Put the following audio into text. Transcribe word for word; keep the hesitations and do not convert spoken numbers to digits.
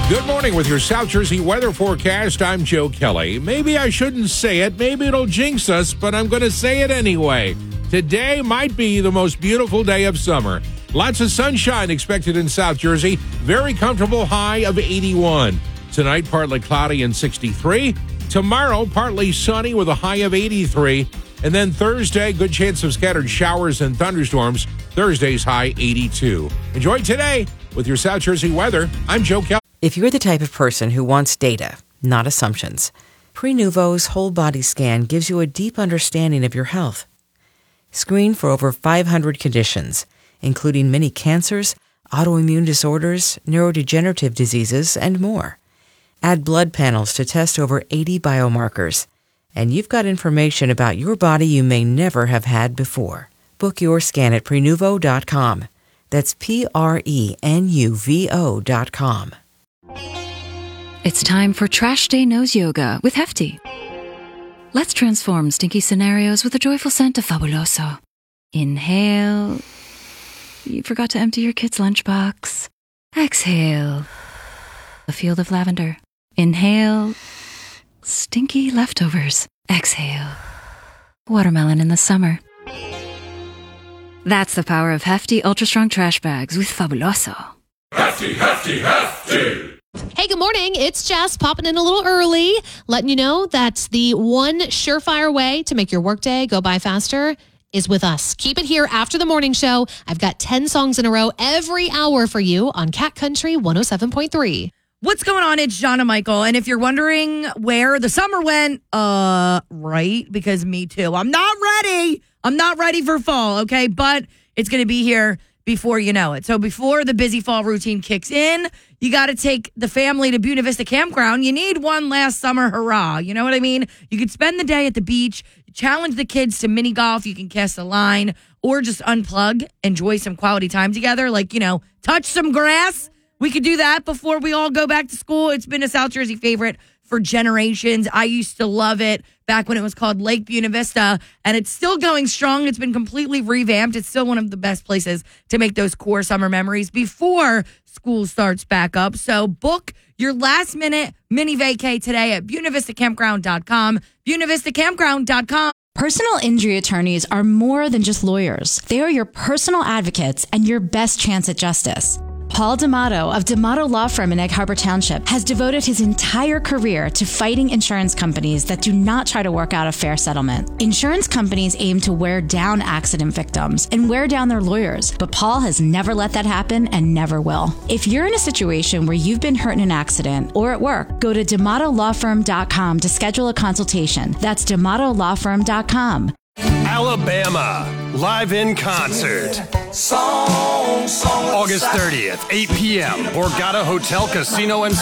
Good morning with your South Jersey weather forecast. I'm Joe Kelly. Maybe I shouldn't say it. Maybe it'll jinx us, but I'm going to say it anyway. Today might be the most beautiful day of summer. Lots of sunshine expected in South Jersey. Very comfortable high of eighty-one. Tonight, partly cloudy and sixty-three. Tomorrow, partly sunny with a high of eighty-three. And then Thursday, good chance of scattered showers and thunderstorms. Thursday's high eighty-two. Enjoy today with your South Jersey weather. I'm Joe Kelly. If you're the type of person who wants data, not assumptions, Prenuvo's whole body scan gives you a deep understanding of your health. Screen for over five hundred conditions, including many cancers, autoimmune disorders, neurodegenerative diseases, and more. Add blood panels to test over eighty biomarkers, and you've got information about your body you may never have had before. Book your scan at Prenuvo dot com. That's P R E N U V O dot com. It's time for Trash Day Nose Yoga with Hefty. Let's transform stinky scenarios with a joyful scent of Fabuloso. Inhale. You forgot to empty your kid's lunchbox. Exhale. A field of lavender. Inhale. Stinky leftovers. Exhale. Watermelon in the summer. That's the power of Hefty Ultra Strong Trash Bags with Fabuloso. Hefty, Hefty, Hefty! Hey, good morning. It's Jess popping in a little early, letting you know that the one surefire way to make your workday go by faster is with us. Keep it here after the morning show. I've got ten songs in a row every hour for you on Cat Country one oh seven point three. What's going on? It's Jonna Michael. And if you're wondering where the summer went, uh, right, because me too. I'm not ready. I'm not ready for fall, okay? But it's going to be here before you know it. So before the busy fall routine kicks in, you got to take the family to Buena Vista Campground. You need one last summer hurrah. You know what I mean? You could spend the day at the beach, challenge the kids to mini golf. You can cast a line or just unplug, enjoy some quality time together. Like, you know, touch some grass. We could do that before we all go back to school. It's been a South Jersey favorite for generations. I used to love it back when it was called Lake Buena Vista, and it's still going strong. It's been completely revamped. It's still one of the best places to make those core summer memories before school starts back up. So book your last minute mini vacay today at Buena Vista Campground dot com. Buena Vista Campground dot com. Personal injury attorneys are more than just lawyers. They are your personal advocates and your best chance at justice. Paul D'Amato of D'Amato Law Firm in Egg Harbor Township has devoted his entire career to fighting insurance companies that do not try to work out a fair settlement. Insurance companies aim to wear down accident victims and wear down their lawyers, but Paul has never let that happen and never will. If you're in a situation where you've been hurt in an accident or at work, go to D'Amato Law Firm dot com to schedule a consultation. That's D'Amato Law Firm dot com. Alabama, live in concert. August thirtieth, eight p.m., Borgata Hotel, Casino, and